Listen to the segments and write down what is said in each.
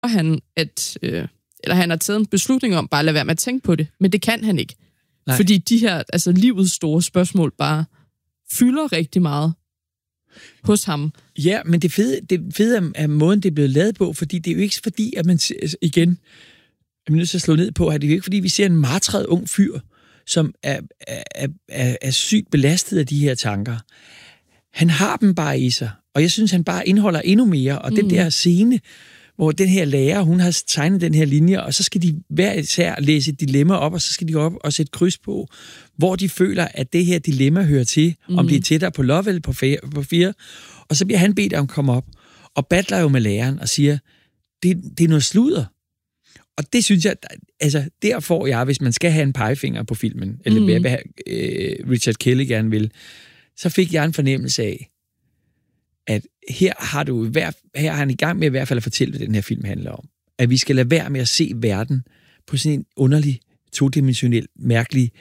han, at... eller han har taget en beslutning om bare at lade være med at tænke på det, men det kan han ikke. Nej. Fordi de her, altså livets store spørgsmål bare fylder rigtig meget hos ham. Ja, men det fede er måden, det er blevet lavet på, fordi det er jo ikke fordi, at man igen er nødt til at slå ned på, at det er jo ikke fordi, vi ser en martret ung fyr, som er sygt belastet af de her tanker. Han har dem bare i sig, og jeg synes, han bare indeholder endnu mere, og den der scene, hvor den her lærer, hun har tegnet den her linje, og så skal de hver især læse et dilemma op, og så skal de op og sætte kryds på, hvor de føler, at det her dilemma hører til, om det er tættere på love eller på fear, og så bliver han bedt om at komme op, og battler jo med læreren, og siger, det er noget sludder. Og det synes jeg, altså der får jeg, hvis man skal have en pegefinger på filmen, eller hvad Richard Kelly gerne vil, så fik jeg en fornemmelse af, at her har han i gang med i hvert fald at fortælle, hvad den her film handler om. At vi skal lade være med at se verden på sådan en underlig, todimensionel, mærkelig,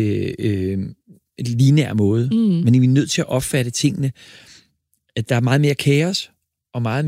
lineær måde. Men vi er nødt til at opfatte tingene, at der er meget mere kaos, og meget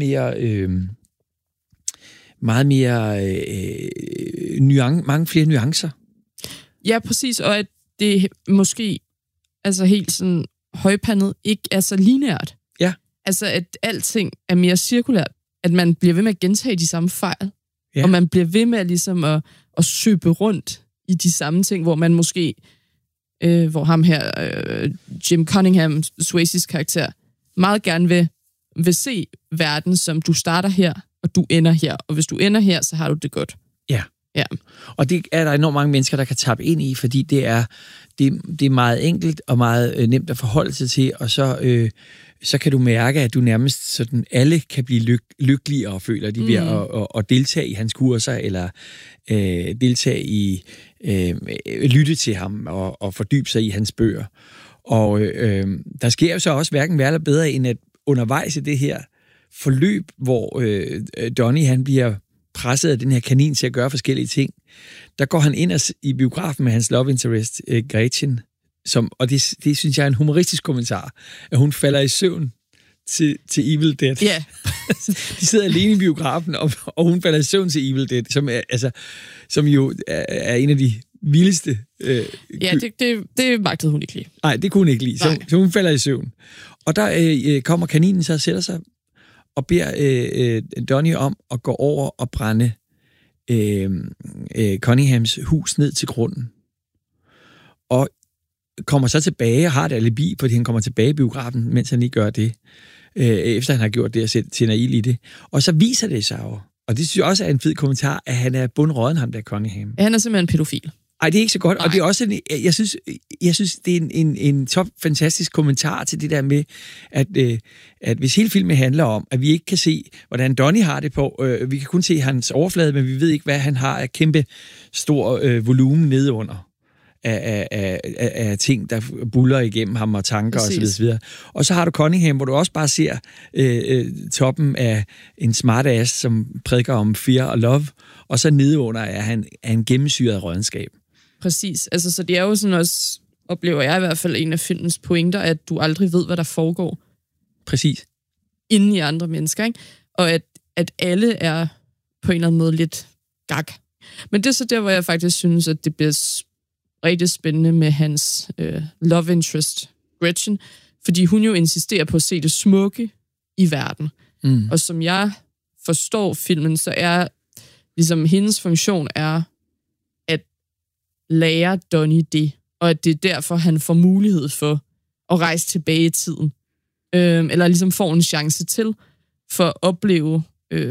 mere mange flere nuancer. Ja, præcis, og at det måske altså helt sådan højpandet ikke er så lineært. Ja. Altså, at alting er mere cirkulært. At man bliver ved med at gentage de samme fejl. Ja. Og man bliver ved med ligesom at søbe rundt i de samme ting, hvor man måske, hvor ham her, Jim Cunningham, Swayzes karakter, meget gerne vil se verden, som du starter her, og du ender her. Og hvis du ender her, så har du det godt. Ja. Ja. Og det er der enormt mange mennesker, der kan tappe ind i, fordi det er meget enkelt og meget nemt at forholde sig til, og så kan du mærke, at du nærmest sådan, alle kan blive lykkeligere og føler de ved at deltage i hans kurser, eller deltage i lytte til ham og fordybe sig i hans bøger. Og der sker jo så også hverken værre eller bedre, end at undervejs i det her forløb, hvor Donnie han bliver presset af den her kanin til at gøre forskellige ting, der går han ind i biografen med hans love interest, Gretchen, og det synes jeg er en humoristisk kommentar, at hun falder i søvn til Evil Dead. Ja. De sidder alene i biografen, og hun falder i søvn til Evil Dead, som jo er en af de vildeste... ja, det magtede hun ikke lige. Nej, det kunne hun ikke lide, så hun falder i søvn. Og der kommer kaninen så og sætter sig og beder Donnie om at gå over og brænde Cunninghams hus ned til grunden. Og kommer så tilbage og har et alibi, fordi han kommer tilbage i biografen, mens han ikke gør det, efter han har gjort det og tænder ild i det. Og så viser det sig jo, og det synes jeg også er en fed kommentar, at han er bundråden, ham der Cunningham. Han er simpelthen pædofil. Ej, det er ikke så godt, og det er også jeg synes det er en top fantastisk kommentar til det der med, at hvis hele filmen handler om, at vi ikke kan se, hvordan Donnie har det på, vi kan kun se hans overflade, men vi ved ikke, hvad han har af kæmpe stor volumen nedenunder af ting, der buller igennem ham og tanker osv. Og så har du Cunningham, hvor du også bare ser toppen af en smartass, som prædiker om fear og love, og så nedenunder er han gennemsyret rådenskab. Præcis. Altså, så det er jo sådan også, oplever jeg i hvert fald, en af filmens pointer, at du aldrig ved, hvad der foregår. Præcis. Inden i andre mennesker, ikke? Og at alle er på en eller anden måde lidt gag. Men det er så der, hvor jeg faktisk synes, at det bliver rigtig spændende med hans love interest, Gretchen, fordi hun jo insisterer på at se det smukke i verden. Og som jeg forstår filmen, så er ligesom hendes funktion er at lære Donnie det, og at det er derfor, han får mulighed for at rejse tilbage i tiden. Eller ligesom får en chance til for at opleve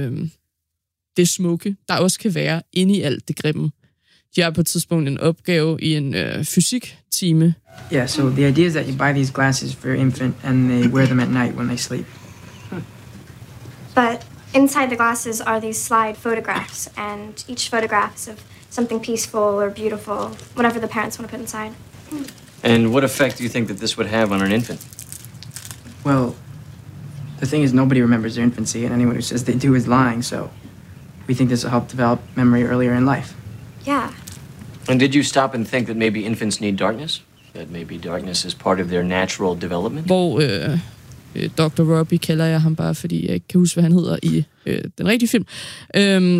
det smukke, der også kan være inde i alt det grimme. De har på et tidspunkt en opgave i en fysiktime. Yeah, so the idea is that you buy these glasses for your infant and they wear them at night when they sleep. But inside the glasses are these slide photographs, and each photograph is of something peaceful or beautiful, whatever the parents want to put inside. And what effect do you think that this would have on an infant? Well, the thing is nobody remembers their infancy, and anyone who says they do is lying, so we think this will help develop memory earlier in life. Yeah. And did you stop and think that maybe infants need darkness? That maybe darkness is part of their natural development? Hvor Dr. Robbie kalder jeg ham bare, fordi jeg ikke kan huske, hvad han hedder i den rigtige film.